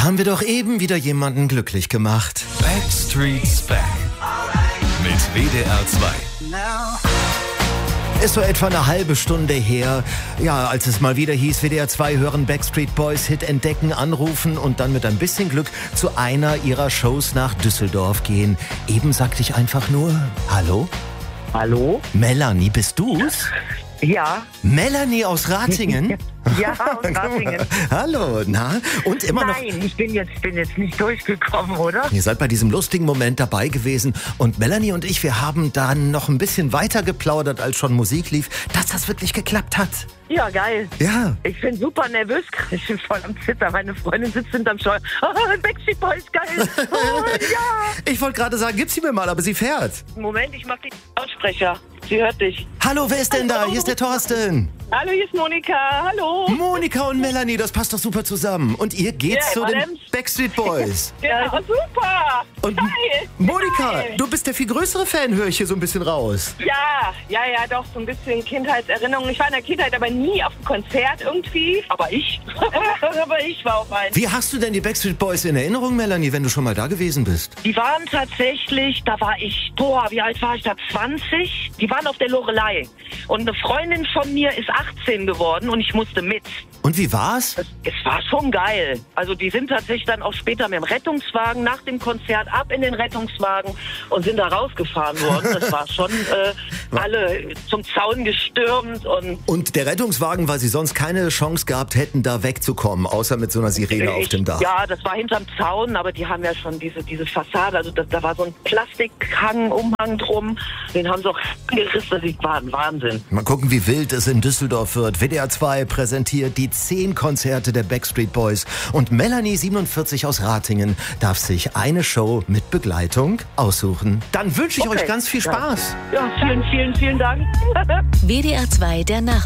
haben wir doch eben wieder jemanden glücklich gemacht. Backstreet's Back mit WDR 2. Ist so etwa eine halbe Stunde her, ja, als es mal wieder hieß, WDR 2 hören Backstreet Boys Hit entdecken, anrufen und dann mit ein bisschen Glück zu einer ihrer Shows nach Düsseldorf gehen. Eben sagte ich einfach nur, hallo? Hallo? Melanie, bist du's? Ja. Melanie aus Ratingen? Ja, aus Ratingen. Hallo, na? Und immer noch... Nein, ich bin jetzt nicht durchgekommen, oder? Ihr seid bei diesem lustigen Moment dabei gewesen und Melanie und ich, wir haben dann noch ein bisschen weiter geplaudert, als schon Musik lief, dass das wirklich geklappt hat. Ja, geil. Ja. Ich bin super nervös, ich bin voll am Zittern. Meine Freundin sitzt hinterm Steuer. Oh, Backstreet Boys, geil. Oh, ja. Ich wollte gerade sagen, gib sie mir mal, aber sie fährt. Moment, ich mach den Lautsprecher. Sie hört dich. Hallo, wer ist denn da? Hier ist der Thorsten. Hallo, hier ist Monika. Hallo. Monika und Melanie, das passt doch super zusammen. Und ihr geht zu den Backstreet Boys. Ja, super. Und Geil. Monika, Geil. du bist der viel größere Fan, höre ich hier so ein bisschen raus. Ja, doch, so ein bisschen Kindheitserinnerungen. Ich war in der Kindheit aber nie auf einem Konzert irgendwie. Aber ich war auf einem. Wie hast du denn die Backstreet Boys in Erinnerung, Melanie, wenn du schon mal da gewesen bist? Die waren tatsächlich, da war ich, wie alt war ich da? 20? Die waren auf der Loreley. Und eine Freundin von mir ist 18 geworden und ich musste mit. Und wie war's? Es war schon geil. Also die sind tatsächlich dann auch später mit dem Rettungswagen nach dem Konzert ab in den Rettungswagen und sind da rausgefahren worden. Das war schon alle zum Zaun gestürmt. Und der Rettungswagen, weil sie sonst keine Chance gehabt hätten, da wegzukommen, außer mit so einer Sirene auf dem Dach. Ja, das war hinterm Zaun, aber die haben ja schon diese Fassade, also da war so ein Plastikhang, Umhang drum, den haben sie auch gerissen, das war ein Wahnsinn. Mal gucken, wie wild es in Düsseldorf wird. WDR 2 präsentiert die 10 Konzerte der Backstreet Boys und Melanie 47 aus Ratingen darf sich eine Show mit Begleitung aussuchen. Dann wünsche ich euch ganz viel Spaß. Ja, vielen Dank. WDR 2, der Nachrichten.